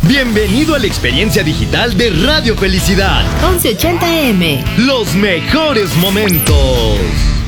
Bienvenido a la experiencia digital de Radio Felicidad. 1180M. Los mejores momentos.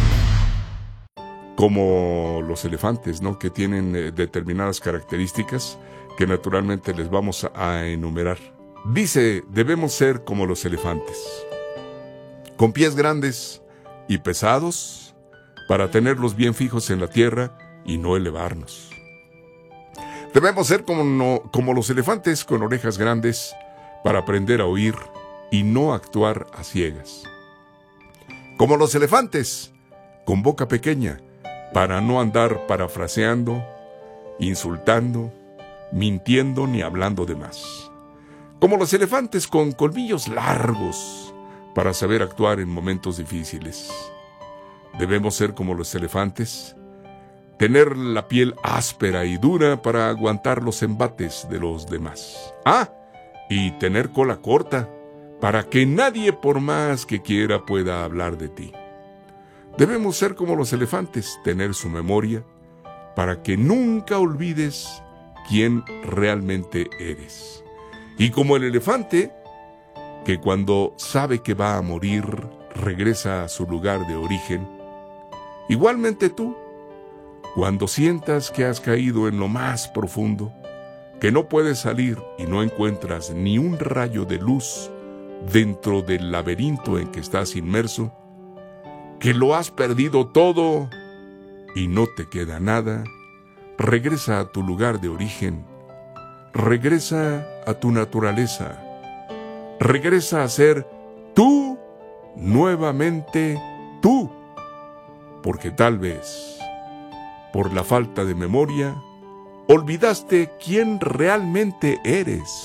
Como los elefantes, ¿no? Que tienen determinadas características que naturalmente les vamos a enumerar. Dice, debemos ser como los elefantes, con pies grandes y pesados, para tenerlos bien fijos en la tierra y no elevarnos. Debemos ser como los elefantes, con orejas grandes, para aprender a oír y no actuar a ciegas. Como los elefantes, con boca pequeña, para no andar parafraseando, insultando, mintiendo ni hablando de más. Como los elefantes, con colmillos largos, para saber actuar en momentos difíciles. Debemos ser como los elefantes, tener la piel áspera y dura para aguantar los embates de los demás. Y tener cola corta, para que nadie por más que quiera pueda hablar de ti. Debemos ser como los elefantes, tener su memoria, para que nunca olvides quién realmente eres. Y como el elefante, que cuando sabe que va a morir, regresa a su lugar de origen, igualmente tú, cuando sientas que has caído en lo más profundo, que no puedes salir y no encuentras ni un rayo de luz dentro del laberinto en que estás inmerso, que lo has perdido todo y no te queda nada, regresa a tu lugar de origen, regresa a tu naturaleza, regresa a ser tú, nuevamente tú, porque tal vez, por la falta de memoria, olvidaste quién realmente eres.